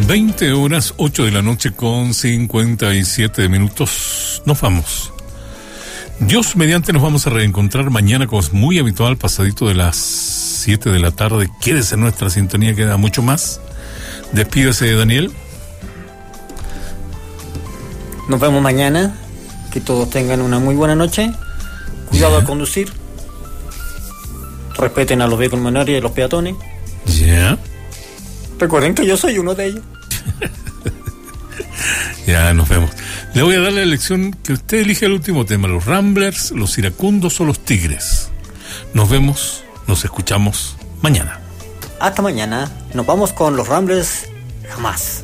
20 horas, 8 de la noche con 57 minutos. Nos vamos. Dios mediante nos vamos a reencontrar mañana, como es muy habitual, pasadito de las 7 de la tarde. Quédese en nuestra sintonía, queda mucho más. Despídase, Daniel. Nos vemos mañana. Que todos tengan una muy buena noche. Cuidado al conducir. Respeten a los vehículos menores y a los peatones. Ya. Recuerden que yo soy uno de ellos. Ya, nos vemos. Le voy a dar la elección que usted elige el último tema: los Ramblers, los Iracundos o los Tigres. Nos vemos, nos escuchamos mañana. Hasta mañana. Nos vamos con los Ramblers. Jamás.